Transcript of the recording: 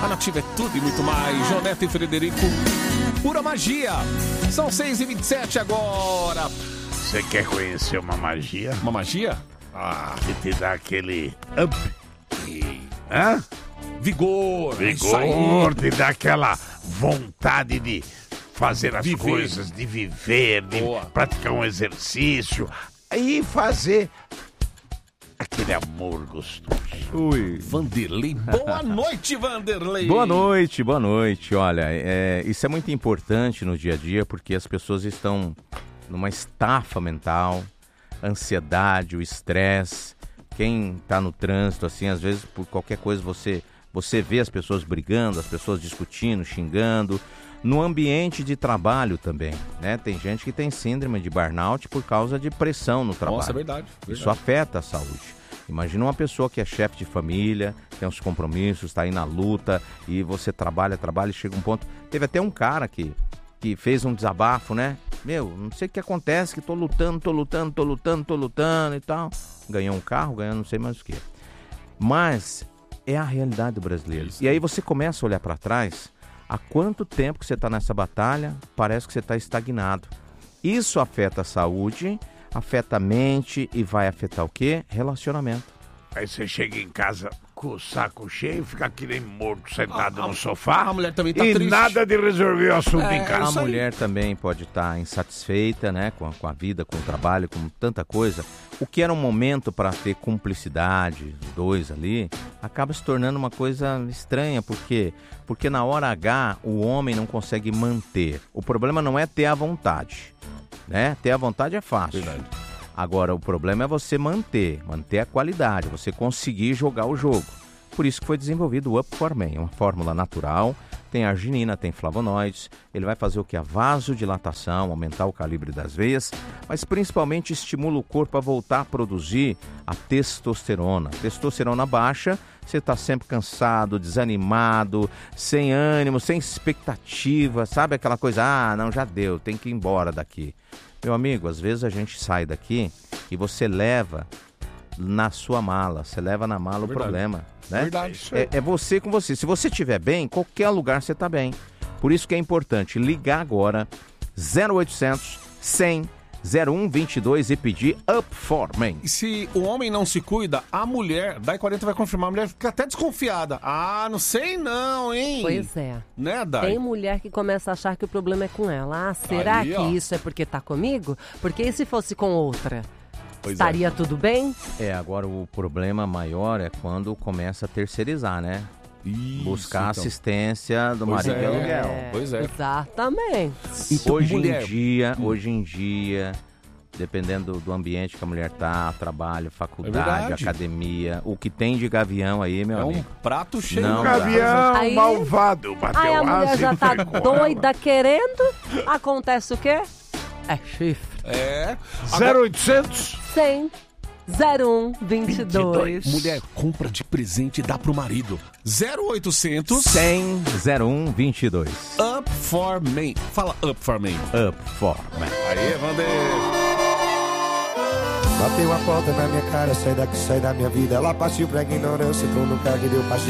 A Nativa é tudo e muito mais. João Neto e Frederico, pura magia. São 6h27 agora. Você quer conhecer uma magia? Uma magia? Que te dá aquele up. Hã? Vigor. Vigor, te dá aquela vontade de fazer as Viver. coisas, de viver, de Boa. praticar um exercício e fazer aquele amor gostoso. Ui. Vanderlei, boa noite, Vanderlei. Boa noite. Olha, isso é muito importante no dia a dia porque as pessoas estão numa estafa mental, ansiedade, o estresse. Quem está no trânsito, assim, às vezes por qualquer coisa você vê as pessoas brigando, as pessoas discutindo, xingando. No ambiente de trabalho também, né? Tem gente que tem síndrome de burnout por causa de pressão no trabalho. Nossa, é verdade. Isso afeta a saúde. Imagina uma pessoa que é chefe de família, tem uns compromissos, está aí na luta e você trabalha e chega um ponto... Teve até um cara que fez um desabafo, né? Não sei o que acontece, que tô lutando e tal. Ganhou um carro, ganhou não sei mais o que. Mas é a realidade do brasileiro. E aí você começa a olhar para trás... Há quanto tempo que você está nessa batalha, parece que você está estagnado. Isso afeta a saúde, afeta a mente e vai afetar o quê? Relacionamento. Aí você chega em casa com o saco cheio, fica que nem morto sentado no sofá. A mulher também tá e triste. Nada de resolver o assunto em casa. A mulher também pode estar insatisfeita, né, com a vida, com o trabalho, com tanta coisa. O que era um momento para ter cumplicidade, os dois ali, acaba se tornando uma coisa estranha. Por quê? Porque na hora H o homem não consegue manter. O problema não é ter a vontade, né? Ter a vontade é fácil. Verdade. Agora, o problema é você manter a qualidade, você conseguir jogar o jogo. Por isso que foi desenvolvido o Up for Men, uma fórmula natural, tem arginina, tem flavonoides, ele vai fazer o que? A vasodilatação, aumentar o calibre das veias, mas principalmente estimula o corpo a voltar a produzir a testosterona. Testosterona baixa, você está sempre cansado, desanimado, sem ânimo, sem expectativa, sabe aquela coisa, não, já deu, tem que ir embora daqui. Meu amigo, às vezes a gente sai daqui e você leva na sua mala, você leva na mala o problema, né? Verdade. É você com você. Se você estiver bem, qualquer lugar você está bem. Por isso que é importante ligar agora 0800 100 0122 e pedir Up for Men. E se o homem não se cuida, a mulher, Dai 40 vai confirmar, a mulher fica até desconfiada. Não sei não, hein? Pois é. Né, Dai? Tem mulher que começa a achar que o problema é com ela. Será Aí, que ó. isso é porque tá comigo? Porque e se fosse com outra? Pois Estaria tudo bem? Agora o problema maior é quando começa a terceirizar, né? Isso, Buscar então. assistência do Pois marido de é. aluguel. Pois é. Exatamente. Então, Hoje mulher- em dia, dependendo do ambiente que a mulher tá, trabalho, faculdade, verdade. academia, o que tem de gavião aí, meu É um amigo. prato cheio. Não Um dá. gavião Aí- malvado, bateu Aí a mulher asa já e tá foi embora. doida querendo. Acontece o quê? É chifre. É. 0800 100 0122. Mulher, compra de presente e dá pro marido. 0800 100 0122. Up for Men. Fala Up for Men. Up for Men. Aí, Vander. Bateu a porta na minha cara, sai daqui, sai da minha vida. Ela partiu pra ignorância, então nunca que deu paixão.